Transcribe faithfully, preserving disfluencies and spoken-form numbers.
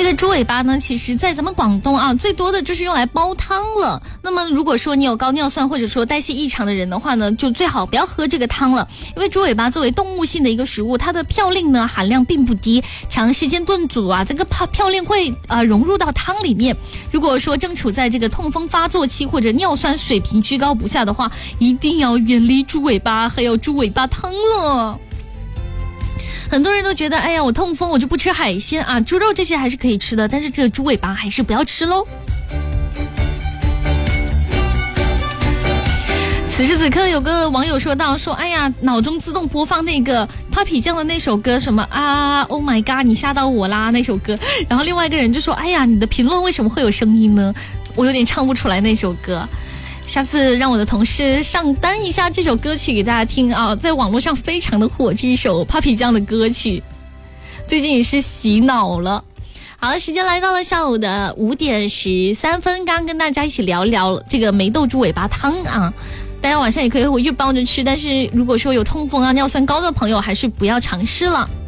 个猪尾巴呢，其实在咱们广东啊，最多的就是用来煲汤了。那么如果说你有高尿酸或者说代谢异常的人的话呢，就最好不要喝这个汤了，因为猪尾巴作为动物性的一个食物，它的嘌呤呢含量并不低，长时间炖煮啊，这个嘌呤会呃融入到汤里面。如果说正处在这个痛风发作期或者尿酸水平居高不下的话，一定要远离猪尾巴还有猪尾巴汤了。很多人都觉得，哎呀，我痛风我就不吃海鲜啊，猪肉这些还是可以吃的，但是这个猪尾巴还是不要吃喽。此时此刻有个网友说到说，哎呀，脑中自动播放那个 Papi 酱的那首歌，什么啊 Oh my god 你吓到我啦那首歌。然后另外一个人就说，哎呀，你的评论为什么会有声音呢？我有点唱不出来那首歌，下次让我的同事上单一下这首歌曲给大家听啊，在网络上非常的火，这一首 Papi 酱的歌曲最近也是洗脑了。好，时间来到了下午的五点十三分，刚刚跟大家一起聊聊这个梅豆猪尾巴汤啊，大家晚上也可以回去煲着吃，但是如果说有痛风啊尿酸高的朋友还是不要尝试了。